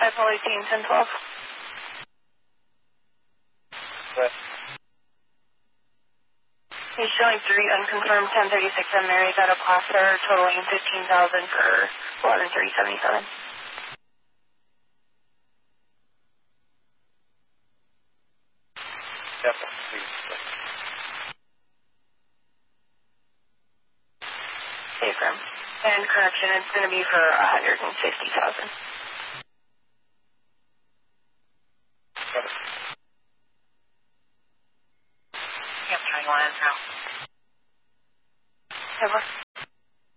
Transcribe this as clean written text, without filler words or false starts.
Apple 18, 10, 12. What? He's showing 3 unconfirmed 1036 on Mary's out of Placer, totaling 15,000 for 11,377. Yep. Affirm. And correction, it's going to be for 150,000. Yep. Yep, 21 now. Over.